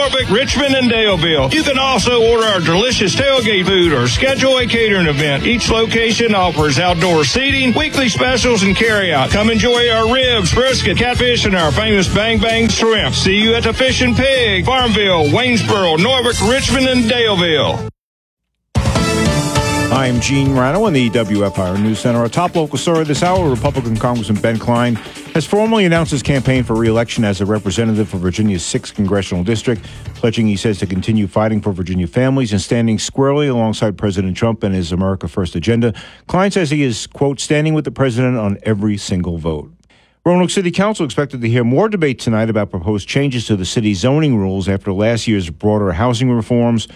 Norbert, Richmond, and Daleville. You can also order our delicious tailgate food or schedule a catering event. Each location offers outdoor seating, weekly specials, and carryout. Come enjoy our ribs, brisket, catfish, and our famous Bang Bang shrimp. See you at the Fish and Pig, Farmville, Waynesboro, Norbert, Richmond, and Daleville. I'm Gene Rano in the WFIR News Center. Our top local story this hour, Republican Congressman Ben Cline has formally announced his campaign for re-election as a representative for Virginia's 6th Congressional District, pledging, he says, to continue fighting for Virginia families and standing squarely alongside President Trump and his America First agenda. Cline says he is, quote, standing with the president on every single vote. Roanoke City Council expected to hear more debate tonight about proposed changes to the city's zoning rules after last year's broader housing reforms.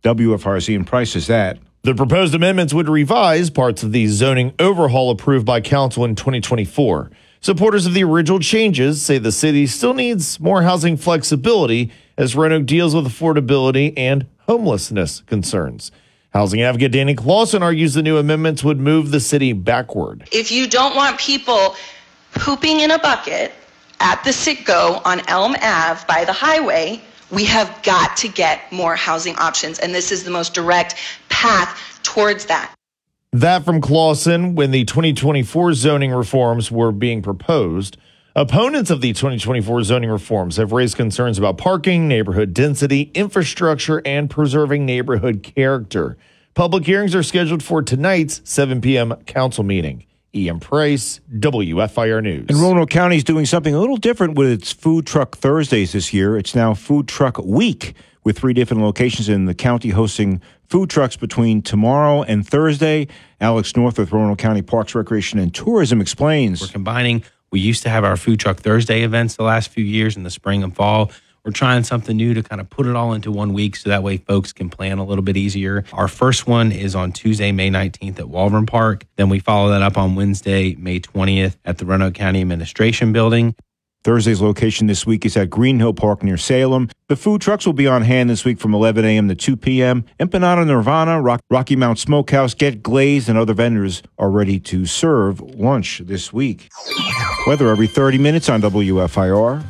WFRC and Price is that. The proposed amendments would revise parts of the zoning overhaul approved by council in 2024. Supporters of the original changes say the city still needs more housing flexibility as Roanoke deals with affordability and homelessness concerns. Housing advocate Danny Clausen argues the new amendments would move the city backward. If you don't want people pooping in a bucket at the Citgo on Elm Ave by the highway, we have got to get more housing options, and this is the most direct path towards that. That from Clausen when the 2024 zoning reforms were being proposed. Opponents of the 2024 zoning reforms have raised concerns about parking, neighborhood density, infrastructure, and preserving neighborhood character. Public hearings are scheduled for tonight's 7 p.m. council meeting. Ian Price, WFIR News. And Roanoke County is doing something a little different with its Food Truck Thursdays this year. It's now Food Truck Week, with 3 different locations in the county hosting food trucks between tomorrow and Thursday. Alex North with Roanoke County Parks, Recreation, and Tourism explains. We're combining. We used to have our Food Truck Thursday events the last few years in the spring and fall. We're trying something new to kind of put it all into one week so that way folks can plan a little bit easier. Our first one is on Tuesday, May 19th at Walvern Park. Then we follow that up on Wednesday, May 20th at the Roanoke County Administration Building. Thursday's location this week is at Green Hill Park near Salem. The food trucks will be on hand this week from 11 a.m. to 2 p.m. Empanada Nirvana, Rocky Mount Smokehouse, Get Glazed, and other vendors are ready to serve lunch this week. Weather every 30 minutes on WFIR.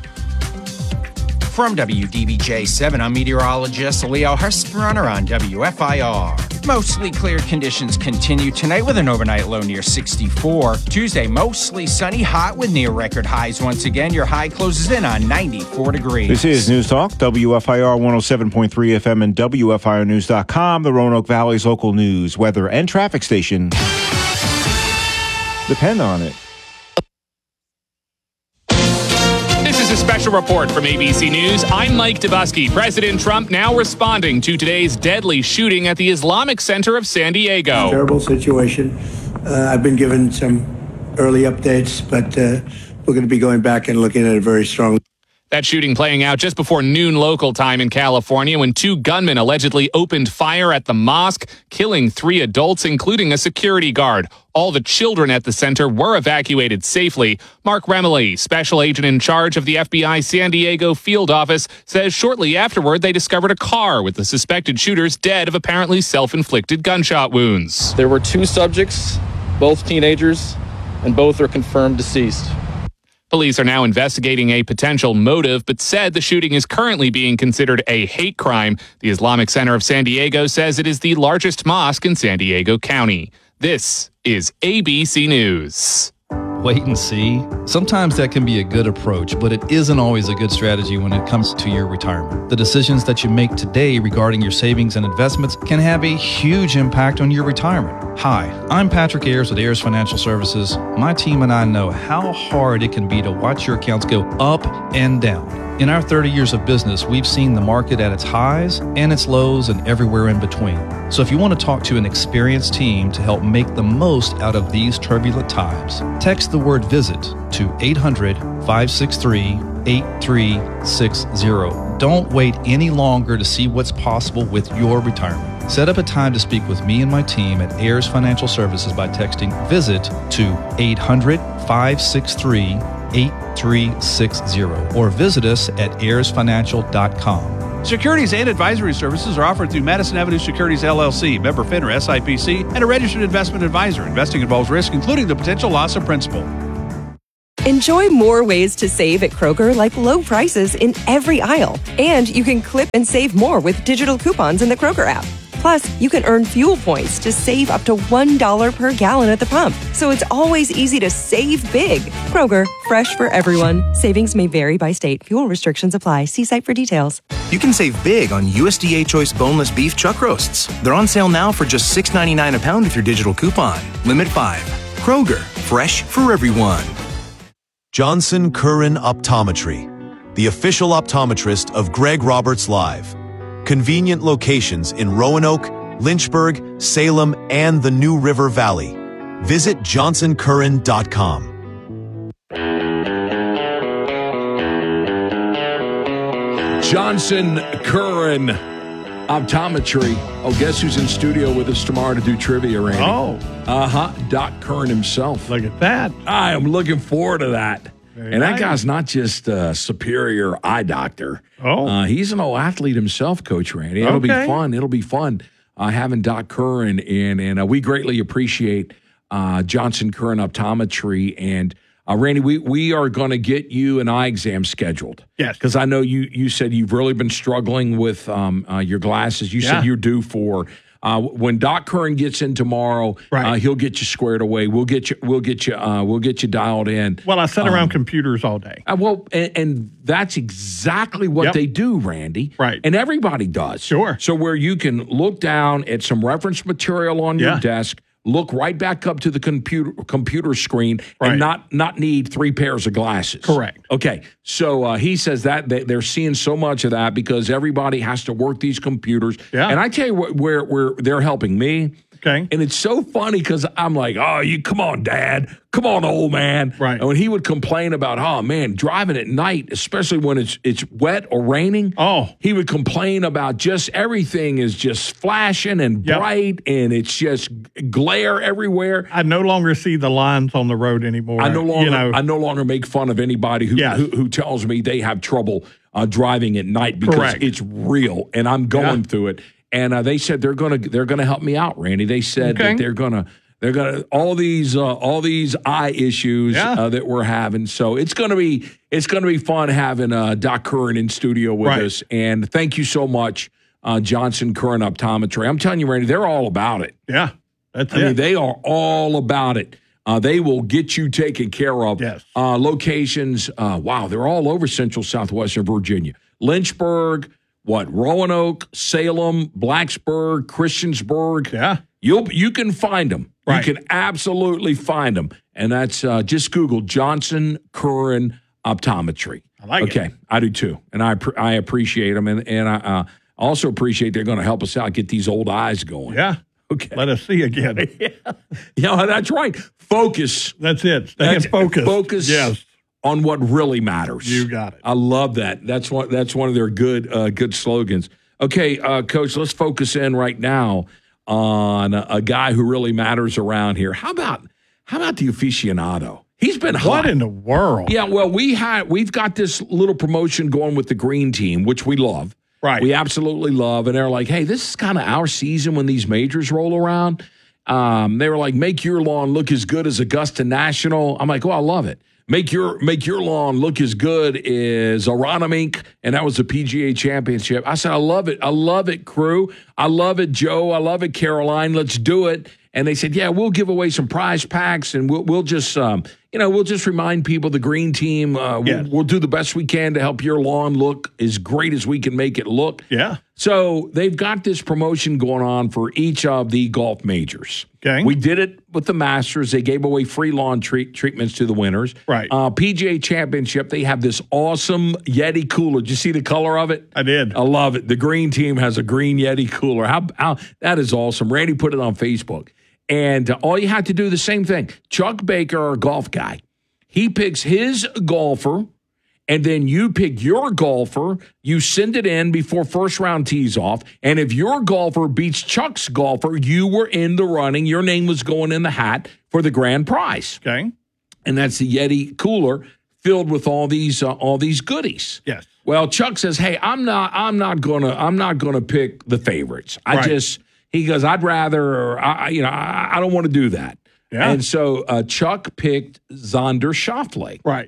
From WDBJ-7, I'm meteorologist Leo Husbrunner on WFIR. Mostly clear conditions continue tonight with an overnight low near 64. Tuesday, mostly sunny, hot with near record highs once again. Your high closes in on 94 degrees. This is News Talk, WFIR 107.3 FM and WFIRnews.com, the Roanoke Valley's local news, weather, and traffic station. Depend on it. This is a special report from ABC News. I'm Mike Dubusky. President Trump now responding to today's deadly shooting at the Islamic Center of San Diego. Terrible situation. I've been given some early updates, but we're going to be going back and looking at it very strongly. That shooting playing out just before noon local time in California when 2 gunmen allegedly opened fire at the mosque, killing 3 adults, including a security guard. All the children at the center were evacuated safely. Mark Remley, special agent in charge of the FBI San Diego field office, says shortly afterward they discovered a car with the suspected shooters dead of apparently self-inflicted gunshot wounds. There were 2 subjects, both teenagers, and both are confirmed deceased. Police are now investigating a potential motive, but said the shooting is currently being considered a hate crime. The Islamic Center of San Diego says it is the largest mosque in San Diego County. This is ABC News. Wait and see. Sometimes that can be a good approach, but it isn't always a good strategy when it comes to your retirement. The decisions that you make today regarding your savings and investments can have a huge impact on your retirement. Hi, I'm Patrick Ayers with Ayers Financial Services. My team and I know how hard it can be to watch your accounts go up and down. In our 30 years of business, we've seen the market at its highs and its lows and everywhere in between. So if you want to talk to an experienced team to help make the most out of these turbulent times, text the word VISIT to 800-563-8360. Don't wait any longer to see what's possible with your retirement. Set up a time to speak with me and my team at Ayers Financial Services by texting VISIT to 800-563-8360 or visit us at ayersfinancial.com. Securities and advisory services are offered through Madison Avenue Securities LLC, member FINRA SIPC, and a registered investment advisor. Investing involves risk, including the potential loss of principal. Enjoy more ways to save at Kroger, like low prices in every aisle. And you can clip and save more with digital coupons in the Kroger app. Plus, you can earn fuel points to save up to $1 per gallon at the pump. So it's always easy to save big. Kroger, fresh for everyone. Savings may vary by state. Fuel restrictions apply. See site for details. You can save big on USDA Choice Boneless Beef Chuck Roasts. They're on sale now for just $6.99 a pound with your digital coupon. Limit 5. Kroger, fresh for everyone. Johnson Curran Optometry, the official optometrist of Greg Roberts Live. Convenient locations in Roanoke, Lynchburg, Salem, and the New River Valley. Visit JohnsonCurran.com. Johnson Curran Optometry. Oh, guess who's in studio with us tomorrow to do trivia, Randy? Oh. Doc Curran himself. Look at that. I am looking forward to that. Very and nice. that guy's not just a superior eye doctor. Oh. He's an old athlete himself, Coach Randy. It'll be Okay. fun. It'll be fun having Doc Curran in. And we greatly appreciate Johnson Curran Optometry. And Randy, we are going to get you an eye exam scheduled. Yes. Because I know you said you've really been struggling with your glasses. You said you're due for when Doc Curran gets in tomorrow. Right. He'll get you squared away. We'll get you dialed in. Well, I sit around computers all day. And that's exactly what they do, Randy. Right. And everybody does. Sure. So where you can look down at some reference material on your Yeah. desk, look right back up to the computer screen, and not need 3 pairs of glasses. Correct. Okay. So he says that they're seeing so much of that because everybody has to work these computers. Yeah. And I tell you where they're helping me. Okay. And it's so funny because I'm like, oh, you come on, Dad. Come on, old man. Right. And when he would complain about, oh, man, driving at night, especially when it's wet or raining. Oh. He would complain about just everything is just flashing and bright and it's just glare everywhere. I no longer see the lines on the road anymore. I no longer make fun of anybody who tells me they have trouble driving at night because Correct. it's real and I'm going through it. And they said they're gonna help me out, Randy. They said that they're gonna all these eye issues that we're having. So it's gonna be fun having Doc Curran in studio with us. And thank you so much, Johnson Curran Optometry. I'm telling you, Randy, they're all about it. Yeah, I mean, they are all about it. They will get you taken care of. Yes. Locations, wow, they're all over Central Southwestern Virginia. Lynchburg, Roanoke, Salem, Blacksburg, Christiansburg. Yeah. You can find them. Right. You can absolutely find them. And that's just Google Johnson Curran Optometry. I like it. Okay, I do too. And I appreciate them. And I also appreciate they're going to help us out, get these old eyes going. Yeah. Okay. Let us see again. Yeah, that's right. Focus. That's it. Stay focused. Focus. Yes. On what really matters. You got it. I love that. That's one of their good slogans. Okay, Coach, let's focus in right now on a guy who really matters around here. How about the aficionado? He's been hot. What in the world? Yeah, well, we've got this little promotion going with the green team, which we love. Right. We absolutely love. And they're like, hey, this is kind of our season when these majors roll around. They were like, make your lawn look as good as Augusta National. I'm like, oh, I love it. Make your lawn look as good as Aronimink, and that was the PGA Championship. I said, I love it, crew. I love it, Joe. I love it, Caroline. Let's do it. And they said, yeah, we'll give away some prize packs, and we'll just we'll just remind people the green team. We'll do the best we can to help your lawn look as great as we can make it look. Yeah. So they've got this promotion going on for each of the golf majors. Okay. We did it with the Masters. They gave away free lawn treatments to the winners. Right. PGA Championship, they have this awesome Yeti cooler. Did you see the color of it? I did. I love it. The green team has a green Yeti cooler. How that is awesome. Randy put it on Facebook. And all you have to do the same thing. Chuck Baker, our golf guy, he picks his golfer, and then you pick your golfer. You send it in before first round tees off. And if your golfer beats Chuck's golfer, you were in the running. Your name was going in the hat for the grand prize. Okay. And that's the Yeti cooler filled with all these goodies. Yes. Well, Chuck says, "Hey, I'm not gonna pick the favorites. He goes, I'd rather, I don't want to do that. Yeah. And so Chuck picked Xander Schauffele. Right.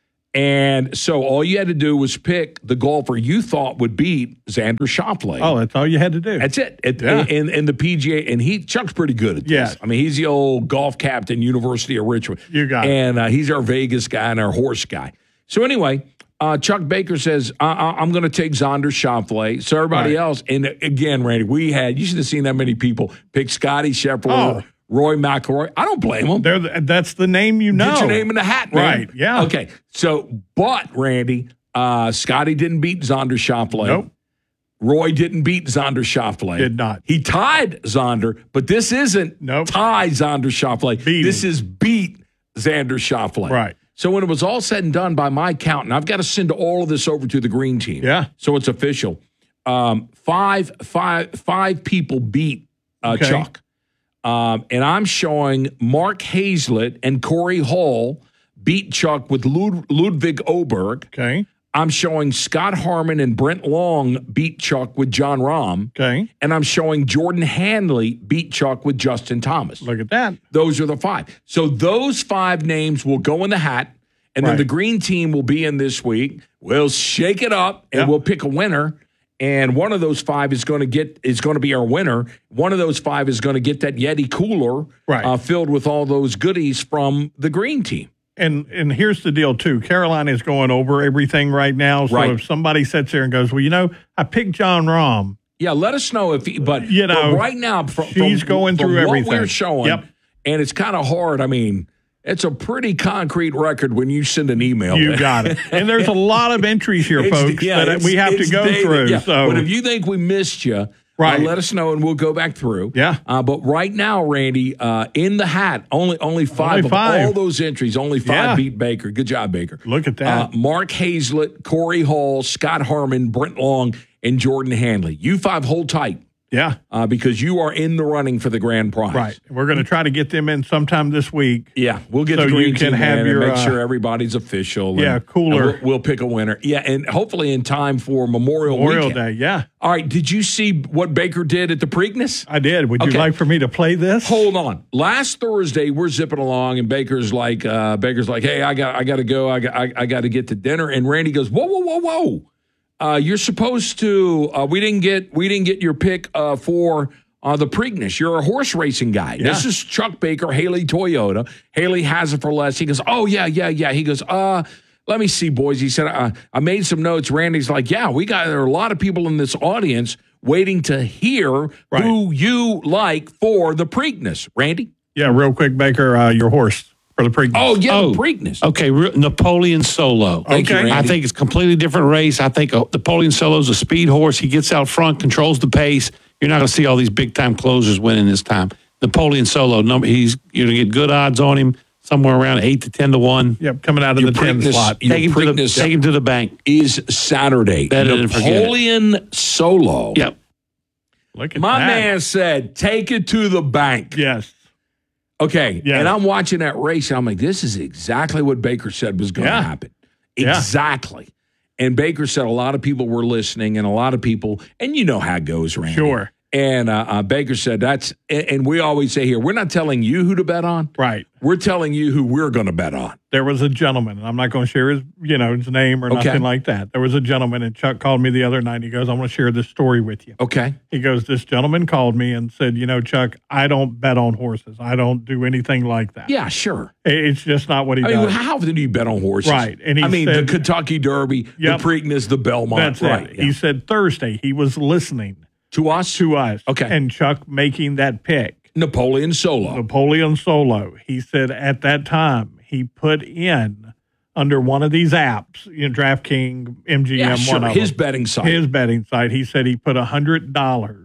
And so all you had to do was pick the golfer you thought would beat Xander Schauffele. Oh, that's all you had to do. That's it. And the PGA, and Chuck's pretty good at this. Yeah. I mean, he's the old golf captain, University of Richmond. You got it. And he's our Vegas guy and our horse guy. So anyway, Chuck Baker says, I'm going to take Xander Schauffele. So everybody else, and again, Randy, you should have seen that many people pick Scotty Scheffler, Roy McIlroy. I don't blame them. That's the name you know. Get your name in the hat, man. Right, yeah. Okay, so, but, Randy, Scotty didn't beat Xander Schauffele. Nope. Roy didn't beat Xander Schauffele. Did not. He tied Xander, but this isn't tie Xander Schauffele. This is beat Xander Schauffele. Right. So when it was all said and done by my count, and I've got to send all of this over to the green team. Yeah. So it's official. Five people beat Chuck. And I'm showing Mark Hazlett and Corey Hall beat Chuck with Ludwig Oberg. Okay. I'm showing Scott Harmon and Brent Long beat Chuck with John Rahm. Okay. And I'm showing Jordan Hanley beat Chuck with Justin Thomas. Look at that. Those are the 5. So those 5 names will go in the hat, and then the green team will be in this week. We'll shake it up, and we'll pick a winner. And one of those 5 is going to be our winner. One of those 5 is going to get that Yeti cooler filled with all those goodies from the green team. And here's the deal, too. Carolina is going over everything right now. So if somebody sits there and goes, well, I picked John Rahm. Yeah, let us know but right now, she's going through everything. What we're showing, and it's kind of hard. I mean, it's a pretty concrete record when you send an email. You got it. And there's a lot of entries here, folks, that we have to go through. Yeah. So. But if you think we missed you, let us know and we'll go back through. Yeah. But right now, Randy, in the hat, only 5 of all those entries, only 5 beat Baker. Good job, Baker. Look at that. Mark Hazlett, Corey Hall, Scott Harmon, Brent Long, and Jordan Hanley. You 5 hold tight. Yeah. Because you are in the running for the grand prize. Right. We're going to try to get them in sometime this week. Yeah. We'll get the green team in and make sure everybody's official. Cooler. And we'll pick a winner. Yeah, and hopefully in time for Memorial weekend. Day, yeah. All right. Did you see what Baker did at the Preakness? I did. Would you like for me to play this? Hold on. Last Thursday, we're zipping along, and Baker's like, hey, I got to go. I got to get to dinner. And Randy goes, whoa. You're supposed to. We didn't get your pick for the Preakness. You're a horse racing guy. Yeah. This is Chuck Baker, Haley Toyota. Haley has it for less. He goes, oh yeah. He goes, let me see, boys. He said, I made some notes. Randy's like, yeah, there are a lot of people in this audience waiting to hear who you like for the Preakness. Randy? Yeah, real quick, Baker, your horse. For the Preakness. Oh, yeah, the Preakness. Okay, Napoleon Solo. Okay. I think it's a completely different race. I think Napoleon Solo's a speed horse. He gets out front, controls the pace. You're not going to see all these big-time closers winning this time. Napoleon Solo, you're going to get good odds on him, somewhere around 8 to 10 to 1. Yep, coming out of the 10 slot. Take him to the bank. Is Saturday. Napoleon Solo. Yep. Look at My that. man said, take it to the bank. Yes. Okay, Yeah. and I'm watching that race, and I'm like, this is exactly what Baker said was going to happen. Exactly. And Baker said a lot of people were listening, and a lot of people, and you know how it goes, Randy. Sure. And Baker said and we always say here, we're not telling you who to bet on. Right. We're telling you who we're going to bet on. There was a gentleman, and I'm not going to share his name or nothing like that. There was a gentleman, and Chuck called me the other night. And he goes, I want to share this story with you. Okay. He goes, this gentleman called me and said, Chuck, I don't bet on horses. I don't do anything like that. Yeah, sure. It's just not what he does. Mean, how often do you bet on horses? Right. And he the said, Kentucky Derby, the Preakness, the Belmont. That's right. He said Thursday he was listening. To us? To us. Okay. And Chuck making that pick. Napoleon Solo. He said at that time he put in under one of these apps, DraftKings, MGM, one of his them. betting site. His betting site. He said he put $100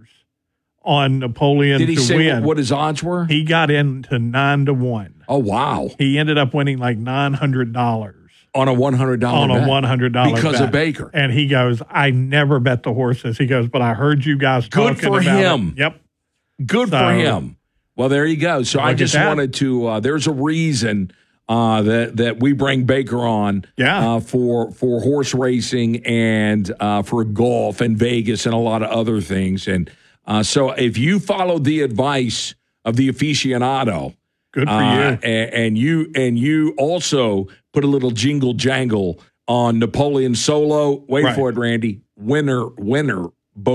on Napoleon to win. Did he say what his odds were? He got into 9 to 1. Oh, wow. He ended up winning like $900. On a $100 on bet. a $100 because bet. of Baker. And he goes, I never bet the horses. He goes, but I heard you guys talking Good for about him. it. Yep. Good for him. Well, there you go. So I just wanted to. There's a reason that we bring Baker on. For horse racing and for golf and Vegas and a lot of other things. And so if you follow the advice of the aficionado. Good for you. And you also put a little jingle jangle on Napoleon Solo. Wait for it, Randy. Winner, winner,